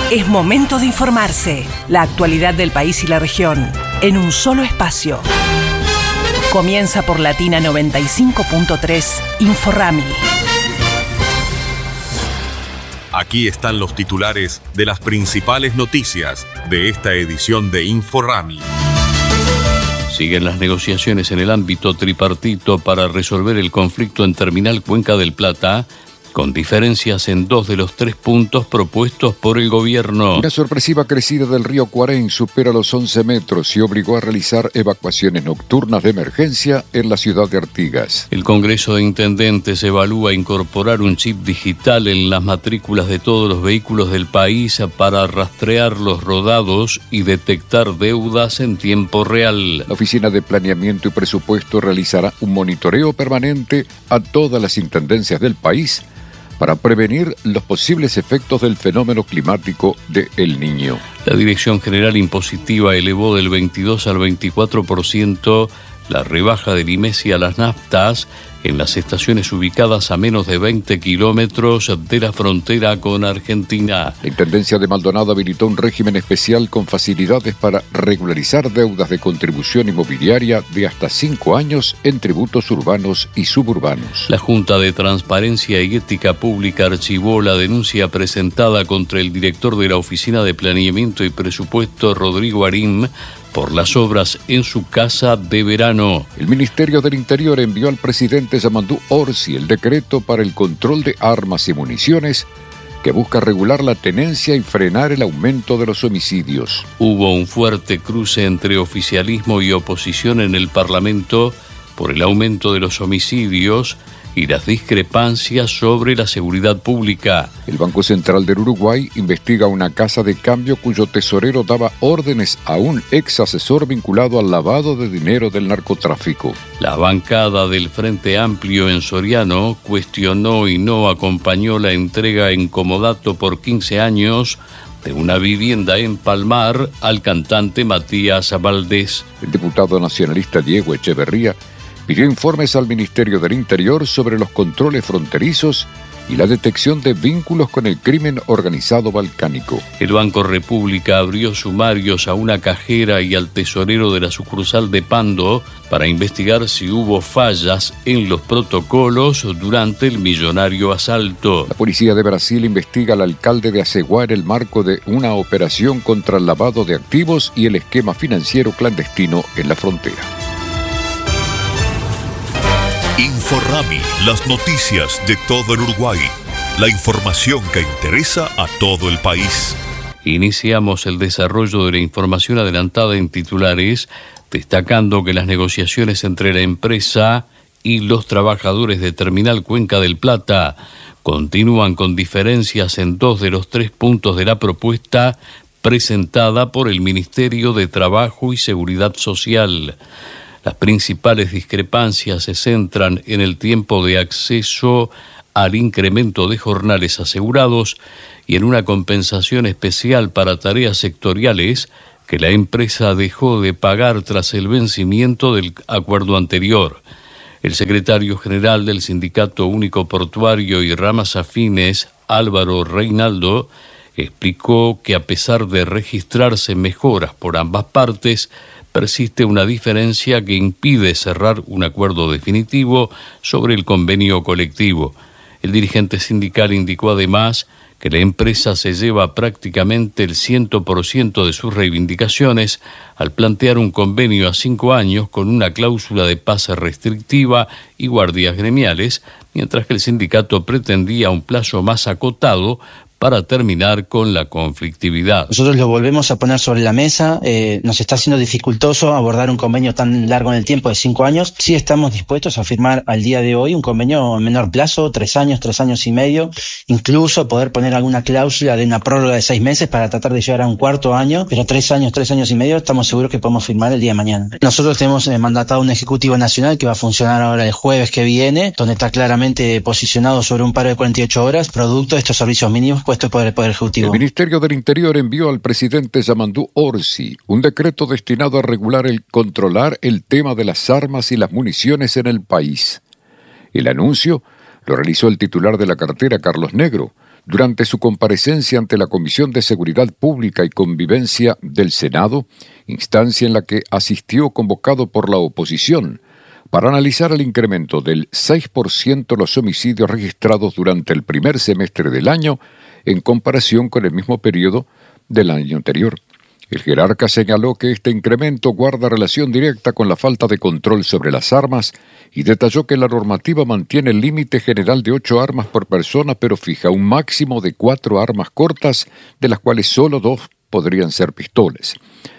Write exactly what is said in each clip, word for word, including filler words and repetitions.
Es momento de informarse. La actualidad del país y la región en un solo espacio. Comienza por Latina noventa y cinco punto tres, Inforrami. Aquí están los titulares de las principales noticias de esta edición de Inforrami. Siguen las negociaciones en el ámbito tripartito para resolver el conflicto en Terminal Cuenca del Plata, con diferencias en dos de los tres puntos propuestos por el gobierno. Una sorpresiva crecida del río Cuarén supera los once metros y obligó a realizar evacuaciones nocturnas de emergencia en la ciudad de Artigas. El Congreso de Intendentes evalúa incorporar un chip digital en las matrículas de todos los vehículos del país para rastrear los rodados y detectar deudas en tiempo real. La Oficina de Planeamiento y Presupuesto realizará un monitoreo permanente a todas las intendencias del país para prevenir los posibles efectos del fenómeno climático de El Niño. La Dirección General Impositiva elevó del veintidós al veinticuatro por ciento la rebaja del I M E S I a las naftas en las estaciones ubicadas a menos de veinte kilómetros de la frontera con Argentina. La Intendencia de Maldonado habilitó un régimen especial con facilidades para regularizar deudas de contribución inmobiliaria de hasta cinco años en tributos urbanos y suburbanos. La Junta de Transparencia y Ética Pública archivó la denuncia presentada contra el director de la Oficina de Planeamiento y Presupuesto, Rodrigo Arim, por las obras en su casa de verano. El Ministerio del Interior envió al presidente Yamandú Orsi el decreto para el control de armas y municiones que busca regular la tenencia y frenar el aumento de los homicidios. Hubo un fuerte cruce entre oficialismo y oposición en el Parlamento por el aumento de los homicidios y las discrepancias sobre la seguridad pública. El Banco Central del Uruguay investiga una casa de cambio cuyo tesorero daba órdenes a un ex asesor vinculado al lavado de dinero del narcotráfico. La bancada del Frente Amplio en Soriano cuestionó y no acompañó la entrega en comodato por quince años de una vivienda en Palmar al cantante Matías Valdés. El diputado nacionalista Diego Echeverría pidió informes al Ministerio del Interior sobre los controles fronterizos y la detección de vínculos con el crimen organizado balcánico. El Banco República abrió sumarios a una cajera y al tesorero de la sucursal de Pando para investigar si hubo fallas en los protocolos durante el millonario asalto. La policía de Brasil investiga al alcalde de Aceguá en el marco de una operación contra el lavado de activos y el esquema financiero clandestino en la frontera. Inforrami, las noticias de todo el Uruguay. La información que interesa a todo el país. Iniciamos el desarrollo de la información adelantada en titulares, destacando que las negociaciones entre la empresa y los trabajadores de Terminal Cuenca del Plata continúan con diferencias en dos de los tres puntos de la propuesta presentada por el Ministerio de Trabajo y Seguridad Social. Las principales discrepancias se centran en el tiempo de acceso al incremento de jornales asegurados y en una compensación especial para tareas sectoriales que la empresa dejó de pagar tras el vencimiento del acuerdo anterior. El secretario general del Sindicato Único Portuario y Ramas Afines, Álvaro Reinaldo, explicó que a pesar de registrarse mejoras por ambas partes, persiste una diferencia que impide cerrar un acuerdo definitivo sobre el convenio colectivo. El dirigente sindical indicó además que la empresa se lleva prácticamente el cien por ciento de sus reivindicaciones al plantear un convenio a cinco años con una cláusula de pase restrictiva y guardias gremiales, mientras que el sindicato pretendía un plazo más acotado para terminar con la conflictividad. Nosotros lo volvemos a poner sobre la mesa, eh, nos está siendo dificultoso abordar un convenio tan largo en el tiempo de cinco años. Sí estamos dispuestos a firmar al día de hoy un convenio en menor plazo, tres años, tres años y medio, incluso poder poner alguna cláusula de una prórroga de seis meses para tratar de llegar a un cuarto año, pero tres años, tres años y medio estamos seguros que podemos firmar el día de mañana. Nosotros tenemos eh, mandatado un Ejecutivo Nacional que va a funcionar ahora el jueves que viene, donde está claramente posicionado sobre un paro de cuarenta y ocho horas, producto de estos servicios mínimos puesto por el Poder Ejecutivo. El Ministerio del Interior envió al presidente Yamandú Orsi un decreto destinado a regular el controlar el tema de las armas y las municiones en el país. El anuncio lo realizó el titular de la cartera, Carlos Negro, Durante su comparecencia ante la Comisión de Seguridad Pública y Convivencia del Senado, instancia en la que asistió convocado por la oposición, para analizar el incremento del seis por ciento de los homicidios registrados durante el primer semestre del año en comparación con el mismo periodo del año anterior. El jerarca señaló que este incremento guarda relación directa con la falta de control sobre las armas y detalló que la normativa mantiene el límite general de ocho armas por persona, pero fija un máximo de cuatro armas cortas, de las cuales solo dos podrían ser pistolas.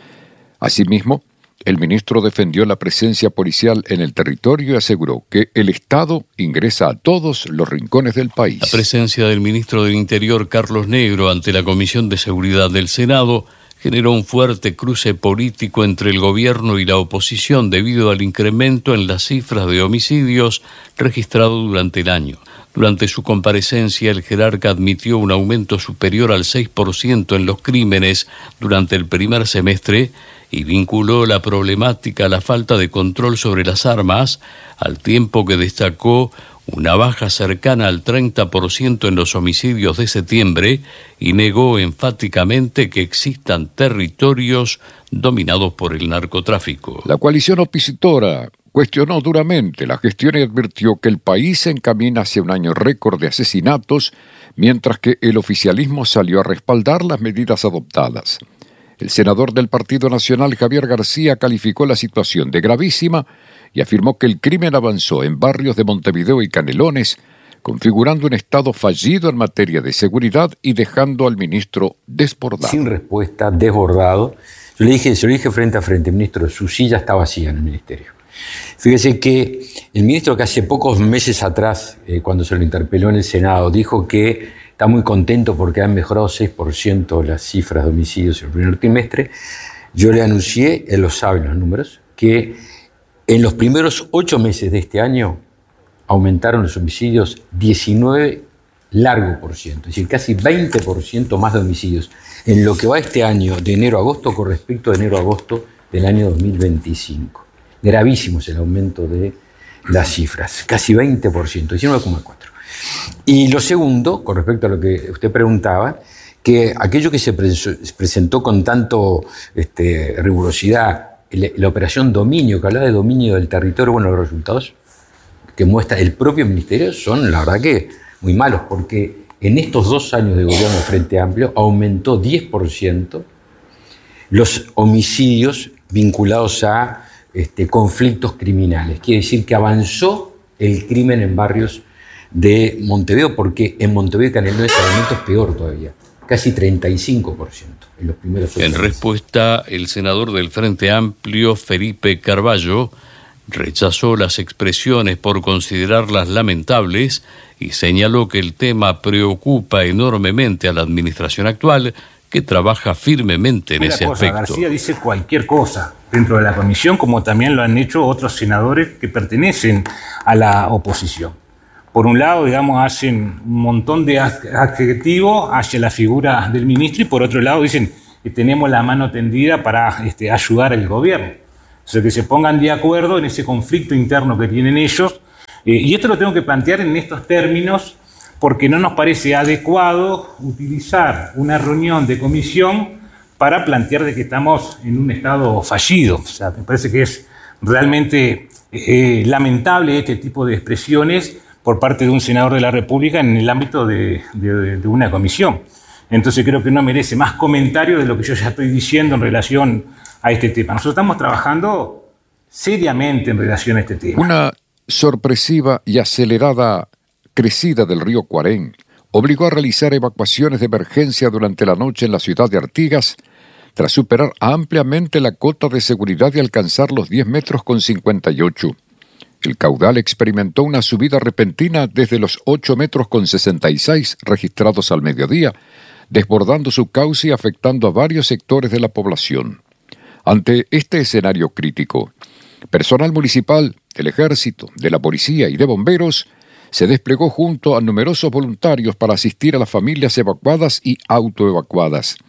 Asimismo, el ministro defendió la presencia policial en el territorio y aseguró que el Estado ingresa a todos los rincones del país. La presencia del ministro del Interior, Carlos Negro, ante la Comisión de Seguridad del Senado generó un fuerte cruce político entre el gobierno y la oposición debido al incremento en las cifras de homicidios registrados durante el año. Durante su comparecencia, el jerarca admitió un aumento superior al seis por ciento en los crímenes durante el primer semestre y vinculó la problemática a la falta de control sobre las armas, al tiempo que destacó una baja cercana al treinta por ciento en los homicidios de septiembre y negó enfáticamente que existan territorios dominados por el narcotráfico. La coalición opositora cuestionó duramente la gestión y advirtió que el país se encamina hacia un año récord de asesinatos, mientras que el oficialismo salió a respaldar las medidas adoptadas. El senador del Partido Nacional, Javier García, calificó la situación de gravísima y afirmó que el crimen avanzó en barrios de Montevideo y Canelones, configurando un Estado fallido en materia de seguridad y dejando al ministro desbordado. Sin respuesta, desbordado. Yo le dije, se lo dije frente a frente, ministro, su silla está vacía en el ministerio. Fíjese que el ministro que hace pocos meses atrás, eh, cuando se lo interpeló en el Senado, dijo que está muy contento porque han mejorado seis por ciento las cifras de homicidios en el primer trimestre. Yo le anuncié, él lo sabe los números, que en los primeros ocho meses de este año aumentaron los homicidios diecinueve largo por ciento, es decir, casi veinte por ciento más de homicidios en lo que va este año de enero a agosto con respecto a enero a agosto del año dos mil veinticinco. Gravísimo es el aumento de las cifras, casi veinte por ciento, diecinueve coma cuatro. Y lo segundo, con respecto a lo que usted preguntaba, que aquello que se presentó con tanto este, rigurosidad, la operación Dominio, que hablaba de dominio del territorio, bueno, los resultados que muestra el propio ministerio son, la verdad que, muy malos, porque en estos dos años de gobierno del Frente Amplio aumentó diez por ciento los homicidios vinculados a este, conflictos criminales. Quiere decir que avanzó el crimen en barrios de Montevideo, porque en Montevideo y Canelones el aumento es peor todavía, casi treinta y cinco por ciento en los primeros ocho En meses. respuesta, el senador del Frente Amplio, Felipe Carballo, rechazó las expresiones por considerarlas lamentables y señaló que el tema preocupa enormemente a la administración actual, que trabaja firmemente en Una ese cosa, aspecto. García dice cualquier cosa dentro de la comisión, como también lo han hecho otros senadores que pertenecen a la oposición. Por un lado, digamos, hacen un montón de adjetivos hacia la figura del ministro y por otro lado dicen que tenemos la mano tendida para este, ayudar al gobierno. O sea, que se pongan de acuerdo en ese conflicto interno que tienen ellos. Eh, y esto lo tengo que plantear en estos términos porque no nos parece adecuado utilizar una reunión de comisión para plantear de que estamos en un estado fallido. O sea, me parece que es realmente eh, lamentable este tipo de expresiones por parte de un senador de la República en el ámbito de, de, de una comisión. Entonces creo que no merece más comentario de lo que yo ya estoy diciendo en relación a este tema. Nosotros estamos trabajando seriamente en relación a este tema. Una sorpresiva y acelerada crecida del río Cuarén obligó a realizar evacuaciones de emergencia durante la noche en la ciudad de Artigas, tras superar ampliamente la cota de seguridad y alcanzar los diez metros con cincuenta y ocho. El caudal experimentó una subida repentina desde los ocho metros con sesenta y seis registrados al mediodía, desbordando su cauce y afectando a varios sectores de la población. Ante este escenario crítico, personal municipal, del Ejército, de la Policía y de Bomberos se desplegó junto a numerosos voluntarios para asistir a las familias evacuadas y autoevacuadas.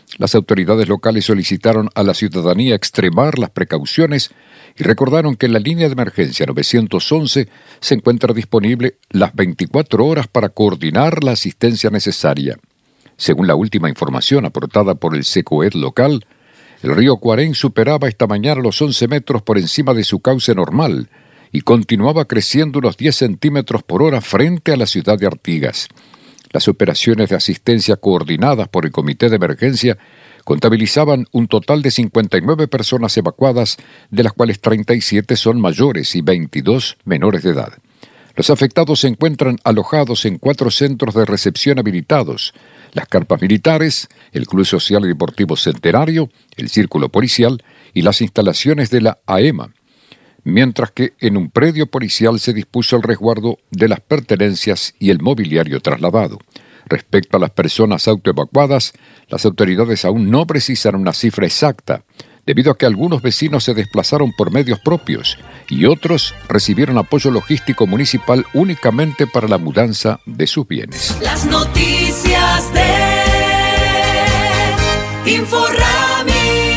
Las autoridades locales solicitaron a la ciudadanía extremar las precauciones y recordaron que la línea de emergencia novecientos once se encuentra disponible las veinticuatro horas para coordinar la asistencia necesaria. Según la última información aportada por el SECOED local, el río Cuarén superaba esta mañana los once metros por encima de su cauce normal y continuaba creciendo unos diez centímetros por hora frente a la ciudad de Artigas. Las operaciones de asistencia coordinadas por el Comité de Emergencia contabilizaban un total de cincuenta y nueve personas evacuadas, de las cuales treinta y siete son mayores y veintidós menores de edad. Los afectados se encuentran alojados en cuatro centros de recepción habilitados: las carpas militares, el Club Social y Deportivo Centenario, el Círculo Policial y las instalaciones de la A E M A, mientras que en un predio policial se dispuso el resguardo de las pertenencias y el mobiliario trasladado. Respecto a las personas autoevacuadas, las autoridades aún no precisan una cifra exacta, debido a que algunos vecinos se desplazaron por medios propios y otros recibieron apoyo logístico municipal únicamente para la mudanza de sus bienes. Las noticias de Inforrami.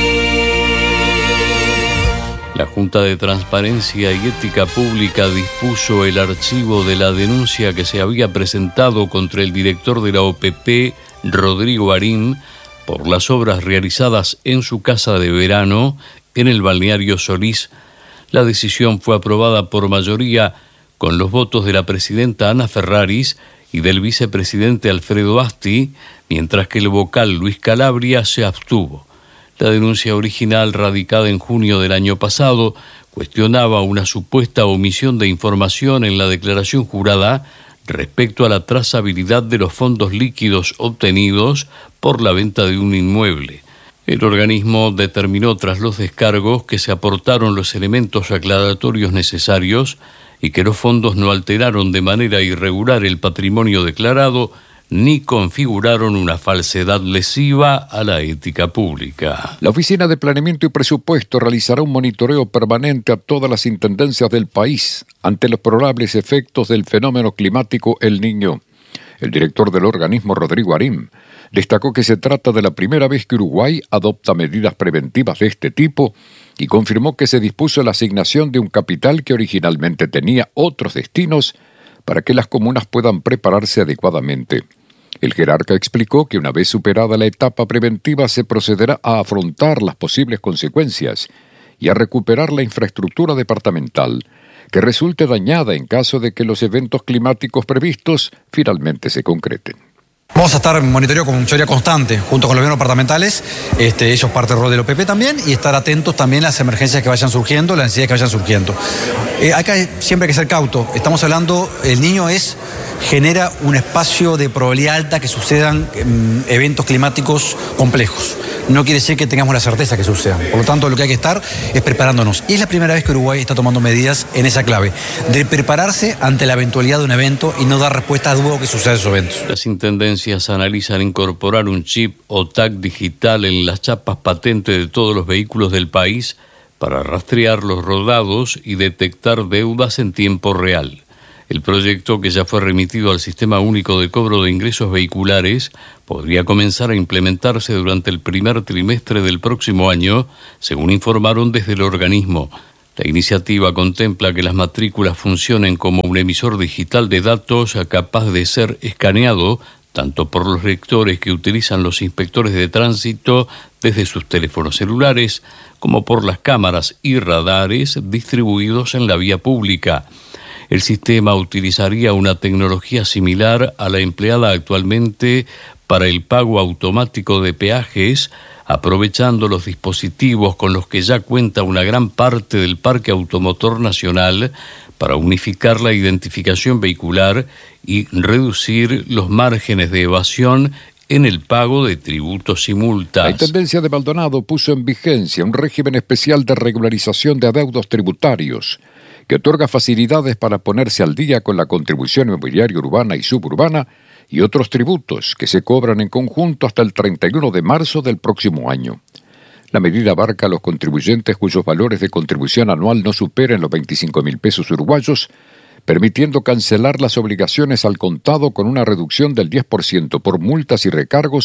La Junta de Transparencia y Ética Pública dispuso el archivo de la denuncia que se había presentado contra el director de la O P P, Rodrigo Arín, por las obras realizadas en su casa de verano en el balneario Solís. La decisión fue aprobada por mayoría con los votos de la presidenta Ana Ferraris y del vicepresidente Alfredo Asti, mientras que el vocal Luis Calabria se abstuvo. La denuncia original, radicada en junio del año pasado, cuestionaba una supuesta omisión de información en la declaración jurada respecto a la trazabilidad de los fondos líquidos obtenidos por la venta de un inmueble. El organismo determinó tras los descargos que se aportaron los elementos aclaratorios necesarios y que los fondos no alteraron de manera irregular el patrimonio declarado ni configuraron una falsedad lesiva a la ética pública. La Oficina de Planeamiento y Presupuesto realizará un monitoreo permanente a todas las intendencias del país ante los probables efectos del fenómeno climático El Niño. El director del organismo, Rodrigo Arín, destacó que se trata de la primera vez que Uruguay adopta medidas preventivas de este tipo y confirmó que se dispuso la asignación de un capital que originalmente tenía otros destinos para que las comunas puedan prepararse adecuadamente. El jerarca explicó que una vez superada la etapa preventiva se procederá a afrontar las posibles consecuencias y a recuperar la infraestructura departamental que resulte dañada en caso de que los eventos climáticos previstos finalmente se concreten. Vamos a estar en monitoreo con mayoría constante, junto con los gobiernos departamentales, este, ellos parte del rol del O P P también, y estar atentos también a las emergencias que vayan surgiendo, las necesidades que vayan surgiendo. Eh, acá siempre hay que ser cauto. Estamos hablando, El Niño es genera un espacio de probabilidad alta que sucedan eh, eventos climáticos complejos. No quiere decir que tengamos la certeza que sucedan. Por lo tanto, lo que hay que estar es preparándonos. Y es la primera vez que Uruguay está tomando medidas en esa clave, de prepararse ante la eventualidad de un evento y no dar respuesta a dudas que sucedan esos eventos. Las intendencias analizan incorporar un chip o tag digital en las chapas patente de todos los vehículos del país para rastrear los rodados y detectar deudas en tiempo real. El proyecto, que ya fue remitido al Sistema Único de Cobro de Ingresos Vehiculares, podría comenzar a implementarse durante el primer trimestre del próximo año, según informaron desde el organismo. La iniciativa contempla que las matrículas funcionen como un emisor digital de datos capaz de ser escaneado tanto por los lectores que utilizan los inspectores de tránsito desde sus teléfonos celulares, como por las cámaras y radares distribuidos en la vía pública. El sistema utilizaría una tecnología similar a la empleada actualmente para el pago automático de peajes, aprovechando los dispositivos con los que ya cuenta una gran parte del parque automotor nacional para unificar la identificación vehicular y reducir los márgenes de evasión en el pago de tributos y multas. La Intendencia de Maldonado puso en vigencia un régimen especial de regularización de adeudos tributarios que otorga facilidades para ponerse al día con la contribución inmobiliaria urbana y suburbana y otros tributos que se cobran en conjunto hasta el treinta y uno de marzo del próximo año. La medida abarca a los contribuyentes cuyos valores de contribución anual no superen los veinticinco mil pesos uruguayos, permitiendo cancelar las obligaciones al contado con una reducción del diez por ciento por multas y recargos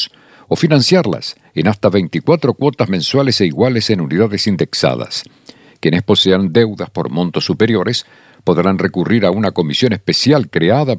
o financiarlas en hasta veinticuatro cuotas mensuales e iguales en unidades indexadas. Quienes posean deudas por montos superiores podrán recurrir a una comisión especial creada